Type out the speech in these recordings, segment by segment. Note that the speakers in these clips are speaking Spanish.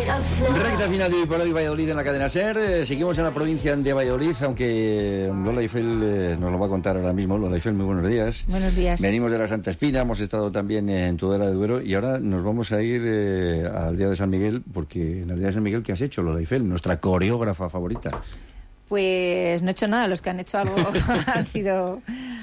Recta final de hoy por hoy Valladolid en la cadena SER. Seguimos en la provincia de Valladolid, aunque Lola Eiffel nos lo va a contar ahora mismo. Lola Eiffel, muy buenos días. Buenos días. Venimos de la Santa Espina, hemos estado también en Tudela de Duero y ahora nos vamos a ir al Día de San Miguel, porque en el Día de San Miguel, ¿qué has hecho, Lola Eiffel? Nuestra coreógrafa favorita. Pues no he hecho nada, los que han hecho algo han sido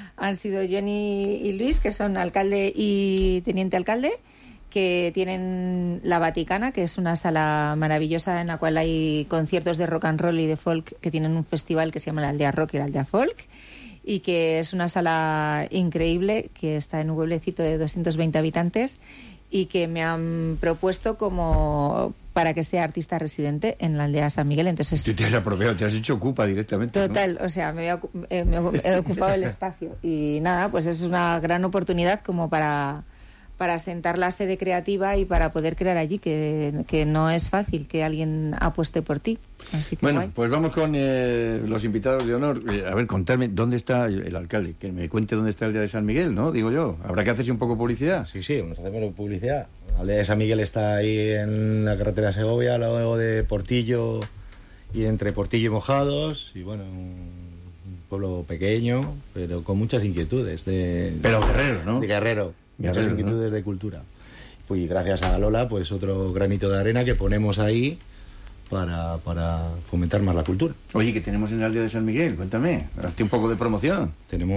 Johnny y Luis, que son alcalde y teniente alcalde, que tienen la Vaticana, que es una sala maravillosa en la cual hay conciertos de rock and roll y de folk, que tienen un festival que se llama la Aldea Rock y la Aldea Folk, y que es una sala increíble, que está en un pueblecito de 220 habitantes y que me han propuesto como para que sea artista residente en la aldea San Miguel. Entonces, tú te has apropiado, te has hecho ocupa directamente. Total, ¿no? O sea, me he ocupado el espacio. Y nada, pues es una gran oportunidad como para sentar la sede creativa y para poder crear allí, que no es fácil que alguien apueste por ti. Así que bueno, guay. Pues vamos con los invitados de honor. A ver, contarme, ¿dónde está el alcalde? Que me cuente dónde está el Día de San Miguel, ¿no? Digo yo, habrá que hacerse un poco publicidad. Sí, nos hacemos publicidad. La aldea de San Miguel está ahí en la carretera de Segovia, al lado de Portillo y entre Portillo y Mojados. Y bueno, un pueblo pequeño, pero con muchas inquietudes. Pero guerrero, ¿no? De guerrero. Muchas inquietudes, ¿no? De cultura. Y gracias a Lola, pues otro granito de arena que ponemos ahí para fomentar más la cultura. Oye, ¿qué tenemos en el Día de San Miguel? Cuéntame, hazte un poco de promoción.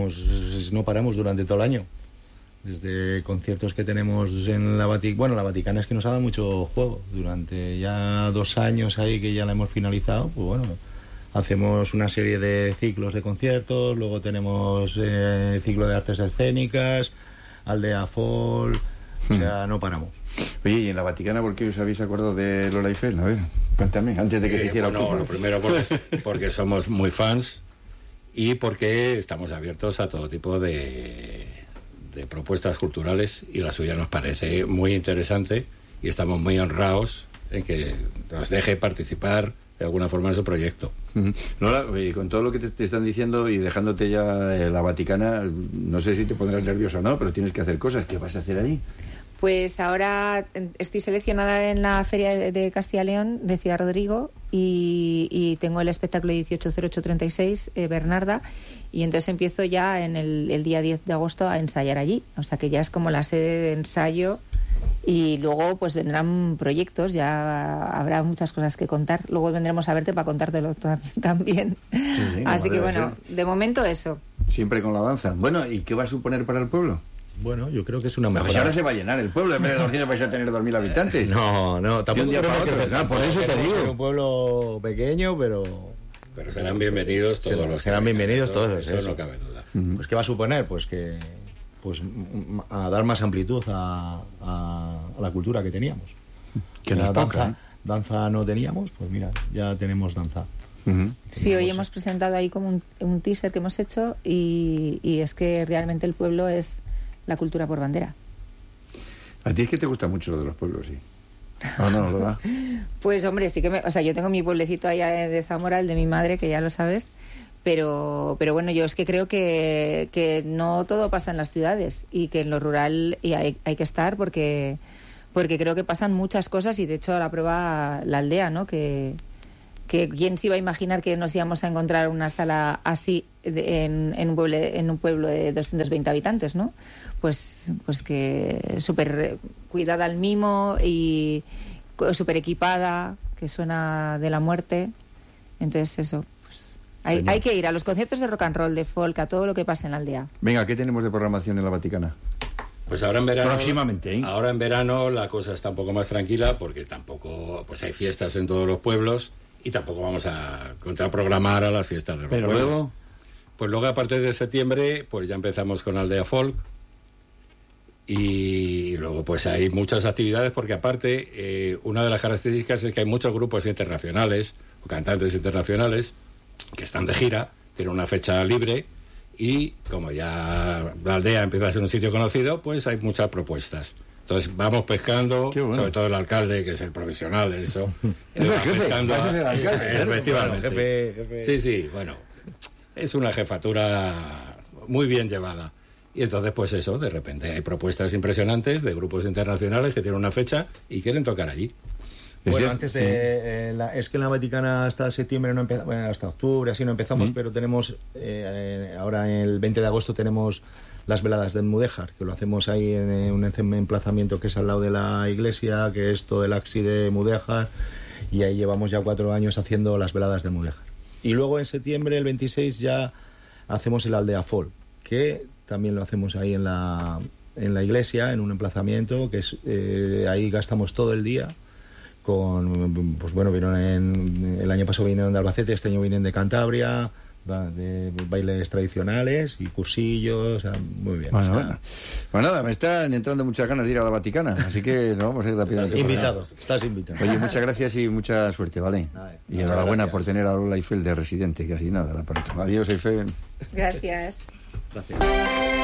No paramos durante todo el año. Desde conciertos que tenemos en la Vaticana. Bueno, la Vaticana es que nos ha dado mucho juego. Durante ya 2 años ahí que ya la hemos finalizado, pues bueno, hacemos una serie de ciclos de conciertos, luego tenemos ciclo de artes escénicas, Aldea Folk, o sea, no paramos. Oye, ¿y en la Vaticana por qué os habéis acordado de Lola Eiffel? A ver, cuéntame, antes de que se hiciera lo primero porque somos muy fans y porque estamos abiertos a todo tipo de propuestas culturales y la suya nos parece muy interesante y estamos muy honrados en que nos deje participar de alguna forma en su proyecto. Lola, con todo lo que te están diciendo y dejándote ya la Vaticana, no sé si te pondrás nervioso o no, pero tienes que hacer cosas. ¿Qué vas a hacer ahí? Pues ahora estoy seleccionada en la Feria de Castilla y León de Ciudad Rodrigo y tengo el espectáculo 180836, Bernarda, y entonces empiezo ya en el día 10 de agosto a ensayar allí. O sea que ya es como la sede de ensayo. Y luego pues vendrán proyectos, ya habrá muchas cosas que contar. Luego vendremos a verte para contártelo también. Sí, así que bueno, de momento eso. Siempre con la danza. Bueno, ¿y qué va a suponer para el pueblo? Bueno, yo creo que es una mejora. Pues ahora se va a llenar el pueblo, en vez de 200 vais a tener 2.000 habitantes. No, tampoco un día para otro. No, por eso te digo. Es un pueblo pequeño, pero serán bienvenidos todos los. Serán bienvenidos todos. Eso no cabe duda. Pues ¿qué va a suponer? Pues a dar más amplitud a la cultura que teníamos. Que nos toca, danza no teníamos, pues mira, ya tenemos danza. Sí, hoy hemos presentado ahí como un teaser que hemos hecho y es que realmente el pueblo es la cultura por bandera. A ti es que te gusta mucho lo de los pueblos, sí. ¿O no, Lola? Pues hombre, sí que yo tengo mi pueblecito ahí de Zamora, el de mi madre, que ya lo sabes. Pero bueno, yo es que creo que no todo pasa en las ciudades y que en lo rural hay que estar porque creo que pasan muchas cosas y de hecho la prueba la aldea, ¿no? Que quién se iba a imaginar que nos íbamos a encontrar una sala así en un pueblo de 220 habitantes, ¿no? Pues que súper cuidada al mimo y súper equipada, que suena de la muerte. Entonces eso. Hay que ir a los conciertos de rock and roll, de folk, a todo lo que pasa en la aldea. Venga, ¿qué tenemos de programación en la Vaticana? Pues ahora en verano. Próximamente, ¿eh? Ahora en verano la cosa está un poco más tranquila porque tampoco pues hay fiestas en todos los pueblos y tampoco vamos a contraprogramar a las fiestas de los pueblos. Pero luego. Pues luego a partir de septiembre pues ya empezamos con Aldea Folk y luego pues hay muchas actividades porque aparte una de las características es que hay muchos grupos internacionales o cantantes internacionales que están de gira, tienen una fecha libre y como ya la aldea empieza a ser un sitio conocido, pues hay muchas propuestas. Entonces vamos pescando, bueno. Sobre todo el alcalde, que es el profesional de eso. Es el jefe, pescando el alcalde. Efectivamente. Bueno, jefe. Sí, bueno, es una jefatura muy bien llevada. Y entonces, pues eso, de repente hay propuestas impresionantes de grupos internacionales que tienen una fecha y quieren tocar allí. Bueno, antes de... es que en la Vaticana hasta septiembre no empezamos, bueno, hasta octubre así no empezamos, pero tenemos, ahora el 20 de agosto tenemos las veladas del Mudéjar, que lo hacemos ahí en un emplazamiento que es al lado de la iglesia, que es todo el axi de Mudéjar, y ahí llevamos ya 4 años haciendo las veladas del Mudéjar. Y luego en septiembre, el 26, ya hacemos el Aldea Folk, que también lo hacemos ahí en la iglesia, en un emplazamiento, que es ahí gastamos todo el día. Pues bueno, el año pasado vinieron de Albacete, este año vienen de Cantabria, de bailes tradicionales y cursillos, o sea, muy bien. Bueno. Pues nada, me están entrando muchas ganas de ir a la Vaticana, así que nos vamos a ir rápidamente. Estás invitado. Oye, muchas gracias y mucha suerte, ¿vale? Y enhorabuena por tener a Lola Eiffel de residente, casi nada. Adiós, Eiffel. Gracias. Gracias.